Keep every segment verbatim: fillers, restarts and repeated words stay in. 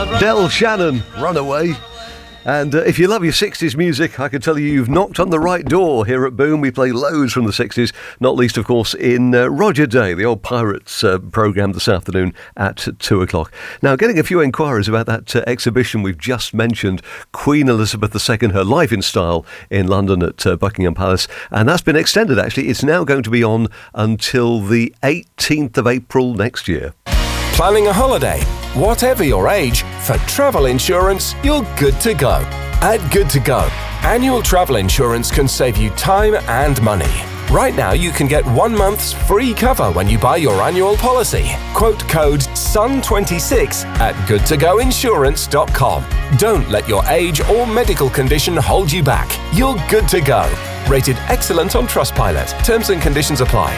Del Shannon, Runaway. And uh, if you love your sixties music, I can tell you you've knocked on the right door here at Boom. We play loads from the sixties, not least, of course, in uh, Roger Day, the old Pirates uh, programme this afternoon at two o'clock. Now, getting a few inquiries about that uh, exhibition we've just mentioned, Queen Elizabeth the Second, Her Life in Style, in London at uh, Buckingham Palace. And that's been extended, actually. It's now going to be on until the eighteenth of April next year. Planning a holiday? Whatever your age, for travel insurance, you're good to go. At Good to Go, annual travel insurance can save you time and money. Right now, you can get one month's free cover when you buy your annual policy. Quote code S U N twenty-six at good to go insurance dot com. Don't let your age or medical condition hold you back. You're good to go. Rated excellent on Trustpilot. Terms and conditions apply.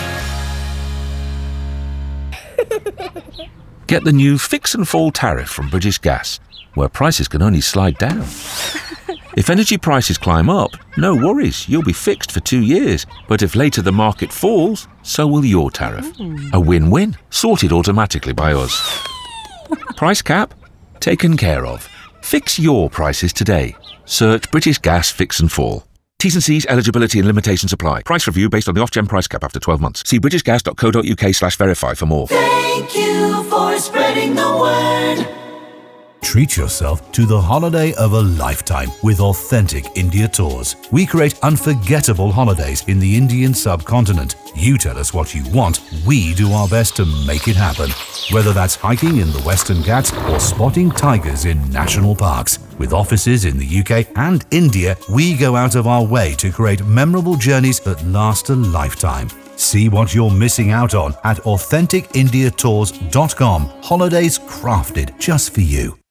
Get the new Fix and Fall tariff from British Gas, where prices can only slide down. If energy prices climb up, no worries, you'll be fixed for two years. But if later the market falls, so will your tariff. A win-win, sorted automatically by us. Price cap? Taken care of. Fix your prices today. Search British Gas Fix and Fall. T's and C's, eligibility and limitations apply. Price review based on the off-gen price cap after twelve months. See britishgas.co.uk slash verify for more. Thank you for spreading the word. Treat yourself to the holiday of a lifetime with Authentic India Tours. We create unforgettable holidays in the Indian subcontinent. You tell us what you want, we do our best to make it happen. Whether that's hiking in the Western Ghats or spotting tigers in national parks. With offices in the U K and India, we go out of our way to create memorable journeys that last a lifetime. See what you're missing out on at authentic india tours dot com. Holidays crafted just for you.